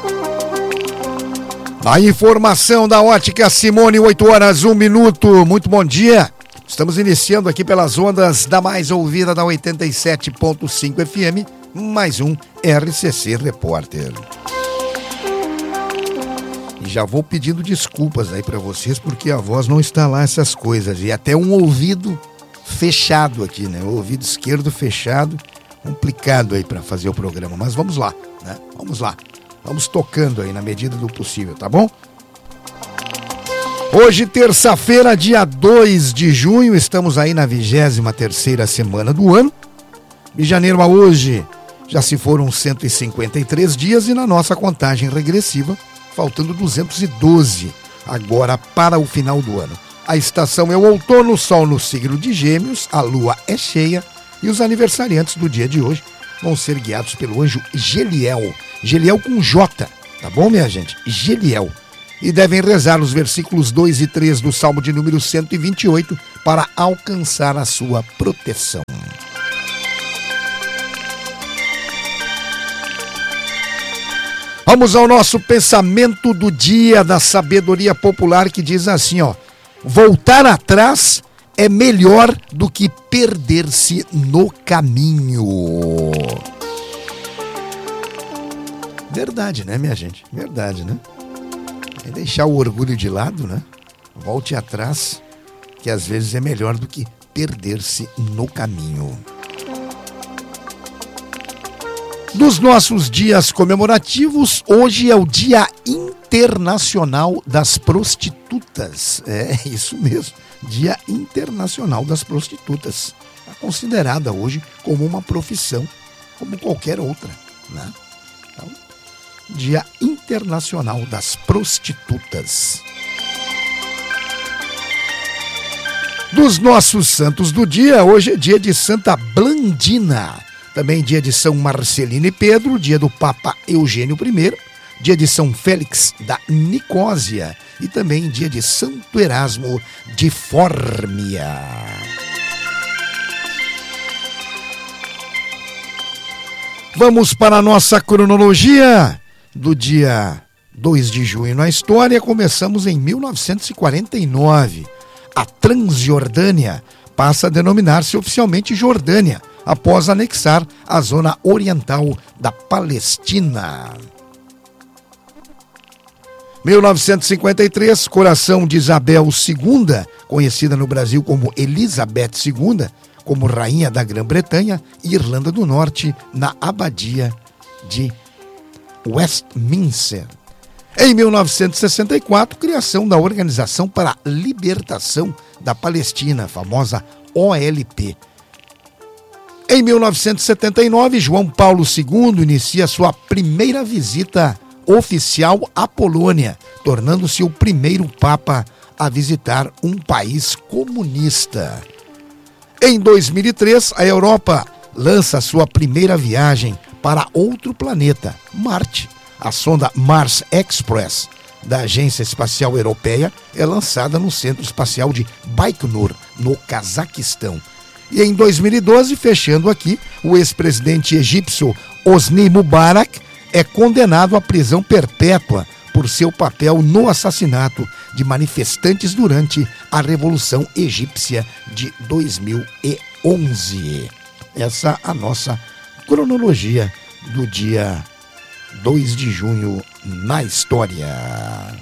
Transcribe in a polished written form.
A informação da Ótica Simone, 8 horas, 1 minuto. Muito bom dia. Estamos iniciando aqui pelas ondas da mais ouvida da 87.5 FM, mais um RCC Repórter. E já vou pedindo desculpas aí para vocês, porque a voz não está lá essas coisas. E até um ouvido fechado aqui, né? O ouvido esquerdo fechado, complicado aí para fazer o programa. Mas vamos lá, né? Vamos lá. Vamos tocando aí na medida do possível, tá bom? Hoje, terça-feira, dia 2 de junho, estamos aí na 23ª semana do ano. De janeiro a hoje, já se foram 153 dias e na nossa contagem regressiva, faltando 212 agora para o final do ano. A estação é o outono, o sol no signo de Gêmeos, a lua é cheia e os aniversariantes do dia de hoje vão ser guiados pelo anjo Geliel. Geliel com J, tá bom, minha gente? Geliel. E devem rezar os versículos 2 e 3 do Salmo de número 128 para alcançar a sua proteção. Vamos ao nosso pensamento do dia da sabedoria popular, que diz assim, ó: voltar atrás é melhor do que perder-se no caminho. Verdade, né, minha gente? Verdade, né? É deixar o orgulho de lado, né? Volte atrás, que às vezes é melhor do que perder-se no caminho. Dos nossos dias comemorativos, hoje é o Dia Internacional das Prostitutas. É isso mesmo, Dia Internacional das Prostitutas. É considerada hoje como uma profissão, como qualquer outra, né? Então, Dia Internacional das Prostitutas. Dos nossos santos do dia, hoje é dia de Santa Blandina. Também dia de São Marcelino e Pedro, dia do Papa Eugênio I, dia de São Félix da Nicósia e também dia de Santo Erasmo de Fórmia. Vamos para a nossa cronologia do dia 2 de junho na história. Começamos em 1949. A Transjordânia passa a denominar-se oficialmente Jordânia, após anexar a zona oriental da Palestina. 1953, coração de Isabel II, conhecida no Brasil como Elizabeth II, como rainha da Grã-Bretanha e Irlanda do Norte, na abadia de Westminster. Em 1964, criação da Organização para a Libertação da Palestina, famosa OLP. Em 1979, João Paulo II inicia sua primeira visita oficial à Polônia, tornando-se o primeiro Papa a visitar um país comunista. Em 2003, a Europa lança sua primeira viagem para outro planeta, Marte. A sonda Mars Express, da Agência Espacial Europeia, é lançada no Centro Espacial de Baikonur, no Cazaquistão. E em 2012, fechando aqui, o ex-presidente egípcio Hosni Mubarak é condenado à prisão perpétua por seu papel no assassinato de manifestantes durante a Revolução Egípcia de 2011. Essa a nossa cronologia do dia 2 de junho na história.